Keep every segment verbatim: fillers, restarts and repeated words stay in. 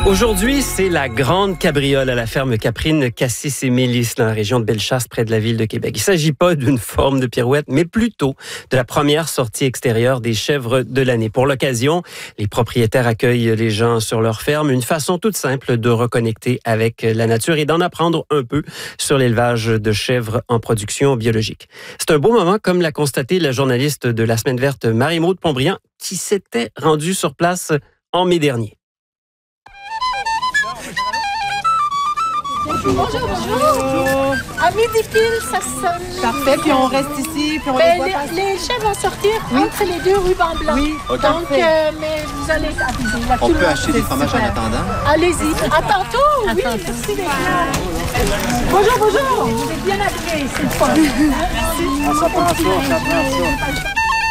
Aujourd'hui, c'est la grande cabriole à la ferme caprine Cassis et Mélis dans la région de Bellechasse, près de la ville de Québec. Il ne s'agit pas d'une forme de pirouette, mais plutôt de la première sortie extérieure des chèvres de l'année. Pour l'occasion, les propriétaires accueillent les gens sur leur ferme, une façon toute simple de reconnecter avec la nature et d'en apprendre un peu sur l'élevage de chèvres en production biologique. C'est un beau moment, comme l'a constaté la journaliste de la Semaine verte Marie-Maude Pontbriand, qui s'était rendue sur place en mai dernier. Bonjour, bonjour. À midi pile, ça sonne. Parfait, puis on reste ici, puis on ben, les voit les, passer. les chèvres vont sortir oui. entre les deux rubans blancs. Oui, okay. Donc, euh, mais vous allez être avisés. Là, on peut acheter des fromages en attendant? Allez-y. À tantôt. À oui, tantôt. merci d'être là. Bonjour, bonjour. Vous êtes bien habillés, c'est le fun. Merci. Ça prend ça, ça prend ça.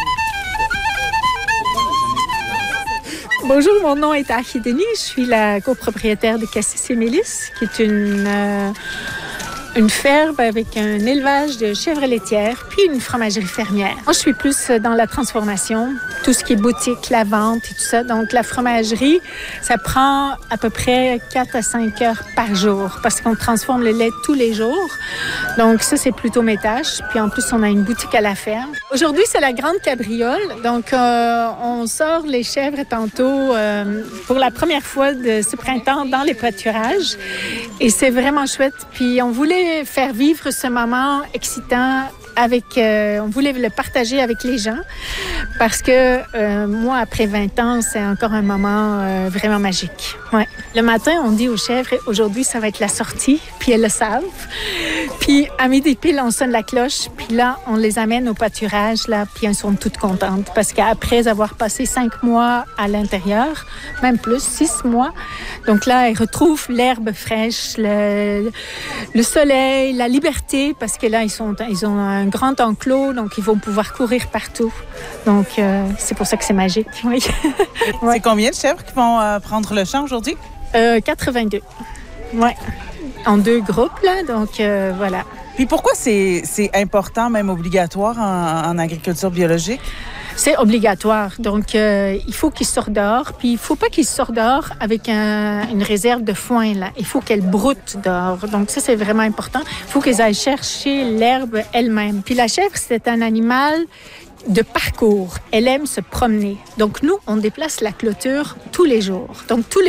Bonjour, mon nom est Archie Denis. Je suis la copropriétaire de Cassis et Mélis, qui est une, euh, une ferme avec un élevage de chèvres laitières, puis une fromagerie fermière. Moi, je suis plus dans la transformation, tout ce qui est boutique, la vente et tout ça. Donc, la fromagerie, ça prend à peu près quatre à cinq heures par jour parce qu'on transforme le lait tous les jours. Donc, ça, c'est plutôt mes tâches. Puis, en plus, on a une boutique à la ferme. Aujourd'hui, c'est la grande cabriole. Donc, euh, on sort les chèvres tantôt euh, pour la première fois de ce printemps dans les pâturages. Et c'est vraiment chouette. Puis, on voulait faire vivre ce moment excitant avec, euh, on voulait le partager avec les gens parce que euh, moi, après vingt ans, c'est encore un moment euh, vraiment magique. Ouais. Le matin, on dit aux chèvres, aujourd'hui, ça va être la sortie, puis elles le savent. Puis à midi pile, on sonne la cloche, puis là, on les amène au pâturage, là, puis elles sont toutes contentes parce qu'après avoir passé cinq mois à l'intérieur, même plus, six mois, donc là, elles retrouvent l'herbe fraîche, le, le soleil, la liberté, parce que là, ils, sont, ils ont un grand enclos, donc ils vont pouvoir courir partout. Donc, euh, c'est pour ça que c'est magique. Oui. Ouais. C'est combien de chèvres qui vont euh, prendre le champ aujourd'hui? Euh, quatre-vingt-deux. Oui. En deux groupes, là. Donc, euh, voilà. Puis pourquoi c'est, c'est important, même obligatoire en, en agriculture biologique? C'est obligatoire. Donc, euh, il faut qu'ils sortent dehors. Puis, il ne faut pas qu'ils sortent dehors avec un, une réserve de foin, là. Il faut qu'elles broutent dehors. Donc, ça, c'est vraiment important. Il faut qu'elles aillent chercher l'herbe elles-mêmes. Puis, la chèvre, c'est un animal de parcours. Elle aime se promener. Donc, nous, on déplace la clôture tous les jours. Donc, tous les